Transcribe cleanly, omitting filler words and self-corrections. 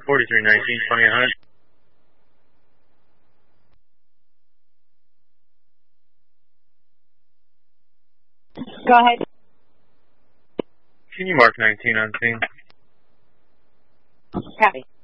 4319, 2800. Go ahead. Can you mark 19 on scene? Copy.